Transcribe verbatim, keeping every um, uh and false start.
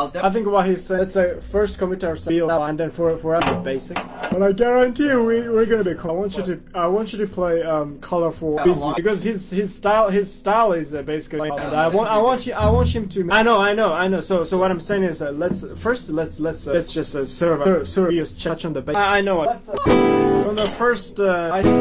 I'll I think what he's saying, let's say first commit our build and then for for other basic. But I guarantee you we we're gonna be cool. I want you to I want you to play um colorful busy because his his style his style is uh, basically. And I want I want you I want him to. I know I know I know. So so what I'm saying is uh, let's first let's let's uh, let's just uh, serve a serious touch on the base. I, I know. Let's, uh, from the first uh, I